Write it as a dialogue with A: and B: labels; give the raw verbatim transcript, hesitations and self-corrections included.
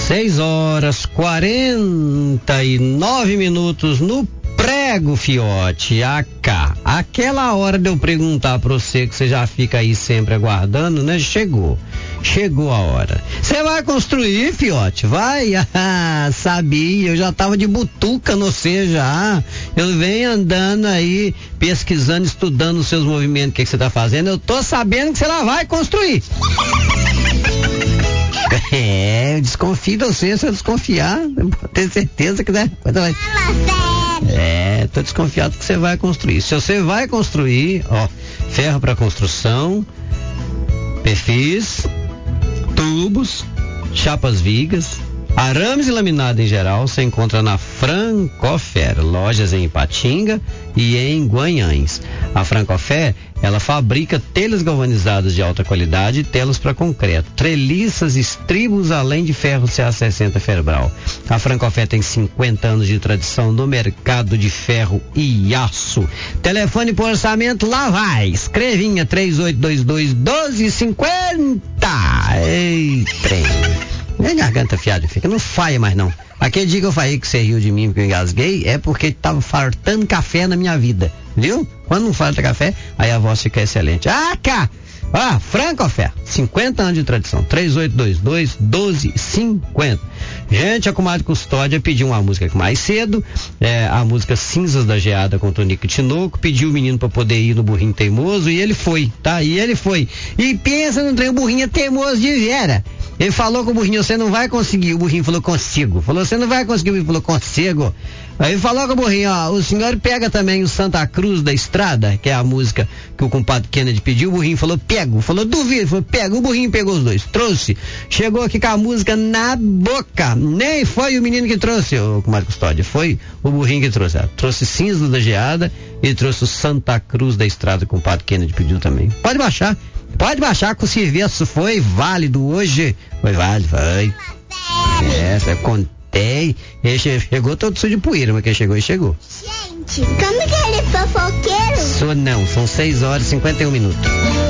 A: seis horas quarenta e nove minutos no prego, fiote. Acá. Aquela hora de eu perguntar pra você, que você já fica aí sempre aguardando, né? Chegou. Chegou a hora. Você vai construir, fiote? Vai? Ah, sabia. Eu já tava de butuca no você já. Eu venho andando aí, pesquisando, estudando os seus movimentos, o que, que você tá fazendo. Eu tô sabendo que você lá vai construir. É, eu desconfio de você, se eu desconfiar, eu vou ter certeza que né, vai... É, tô desconfiado que você vai construir. Se você vai construir, ó, ferro para construção, perfis, tubos, chapas vigas, arames e laminado em geral, você encontra na Francofer, lojas em Ipatinga e em Guanhães. A Francofer, ela fabrica telhas galvanizadas de alta qualidade e telas para concreto, treliças, estribos, além de ferro C A sessenta Ferbral. A Francofer tem cinquenta anos de tradição no mercado de ferro e aço. Telefone por orçamento, lá vai. Escrevinha três oito dois dois, um dois cinco zero. Ei, trem. Minha garganta fiada, fica, não faia mais não. Aquele dia que eu falei que você riu de mim porque eu engasguei, é porque tava faltando café na minha vida, viu? Quando não falta café, aí a voz fica excelente. Ah, cá! Ah, Francofer, cinquenta anos de tradição, três oito dois dois, um dois cinco zero. Gente, a comadre Custódia pediu uma música mais cedo, é, a música Cinzas da Geada com Tonico Tinoco, pediu o menino pra poder ir no burrinho teimoso e ele foi, tá? E ele foi. E pensa no trem, o burrinho é teimoso de vera. Ele falou com o burrinho, você não vai conseguir. O burrinho falou, consigo. Falou, você não vai conseguir. Ele falou, consigo. Aí falou com o burrinho, ó, o senhor pega também o Santa Cruz da Estrada, que é a música que o compadre Kennedy pediu. O burrinho falou, pego. Falou, duvido. Falou, pega. O burrinho pegou os dois. Trouxe. Chegou aqui com a música na boca. Nem foi o menino que trouxe, o compadre Custódia. Foi o burrinho que trouxe. Ó. Trouxe Cinza da Geada e trouxe o Santa Cruz da Estrada, que o compadre Kennedy pediu também. Pode baixar. Pode baixar que o serviço foi válido hoje. Foi válido, foi. Essa, eu contei. Ele chegou todo sujo de poeira, mas quem chegou e chegou.
B: Gente, como que ele é fofoqueiro?
A: Sou não, são seis horas e cinquenta e um minutos.